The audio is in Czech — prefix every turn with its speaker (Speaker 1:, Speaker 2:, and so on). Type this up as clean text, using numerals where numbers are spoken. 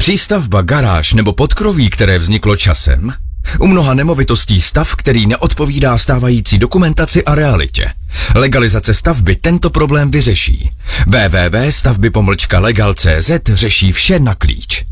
Speaker 1: Přístavba, garáž nebo podkroví, které vzniklo časem? U mnoha nemovitostí stav, který neodpovídá stávající dokumentaci a realitě. Legalizace stavby tento problém vyřeší. www.stavby-legal.cz řeší vše na klíč.